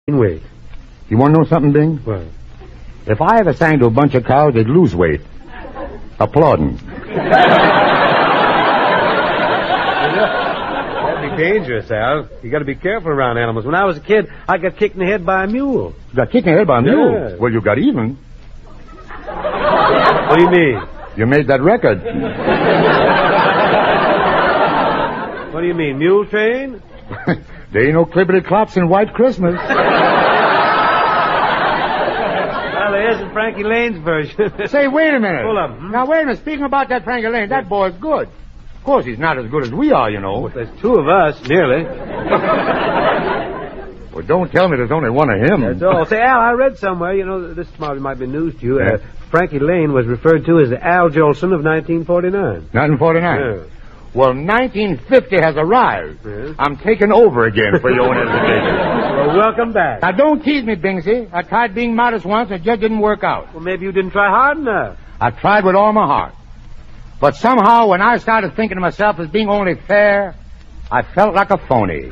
weight. You want to know something, Bing? What? If I ever sang to a bunch of cows, they'd lose weight. Applauding. That'd be dangerous, Al. You got to be careful around animals. When I was a kid, I got kicked in the head by a mule. You got kicked in the head by a mule? Yeah. Well, you got even. What do you mean? You made that record. What do you mean, mule train? There ain't no clippity clops in White Christmas. Well, there isn't Frankie Lane's version. Say, wait a minute. Hold up. Now, wait a minute. Speaking about that Frankie Lane, that boy's good. Of course, he's not as good as we are, you know. Well, there's two of us, nearly. Well, don't tell me there's only one of him. That's all. Say, Al, I read somewhere, this might be news to you. Frankie Lane was referred to as the Al Jolson of 1949. 1949? Yeah. Well, 1950 has arrived. Yes. I'm taking over again for your own edification. Well, welcome back. Now, don't tease me, Bingsy. I tried being modest once, and it just didn't work out. Well, maybe you didn't try hard enough. I tried with all my heart. But somehow, when I started thinking of myself as being only fair, I felt like a phony. Oh,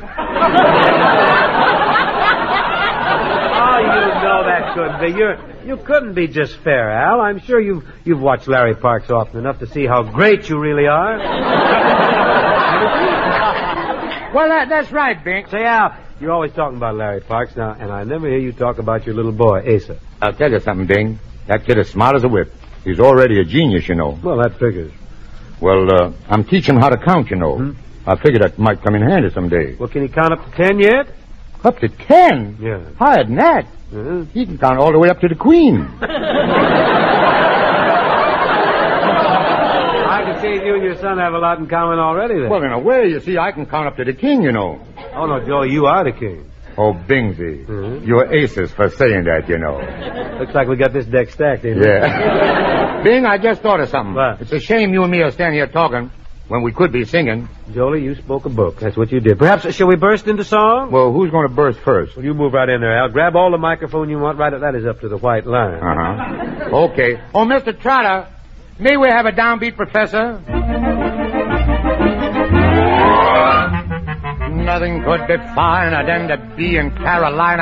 you know that couldn't be. You couldn't be just fair, Al. I'm sure you've watched Larry Parks often enough to see how great you really are. Well, that's right, Bink. Say, Al, you're always talking about Larry Parks now, and I never hear you talk about your little boy, Asa. I'll tell you something, Bing. That kid is smart as a whip. He's already a genius, you know. Well, that figures. Well, I'm teaching him how to count, you know. Hmm? I figure that might come in handy someday. Well, can he count up to 10 yet? Up to 10? Yeah. Higher than that. Uh-huh. He can count all the way up to the Queen. I can see you and your son have a lot in common already, then. Well, in a way, you see, I can count up to the King, you know. Oh, no, Joe, you are the king. Oh, Bingsy. Mhm. You're aces for saying that, you know. Looks like we got this deck stacked, ain't it? Yeah. Bing, I just thought of something. What? It's a shame you and me are standing here talking when we could be singing. Jolie, you spoke a book. That's what you did. Perhaps, shall we burst into song? Well, who's going to burst first? Well, you move right in there, Al. Grab all the microphone you want. Right at that is up to the white line. Uh-huh. Okay. Oh, Mr. Trotter, may we have a downbeat, Professor? Nothing could be finer than to be in Carolina.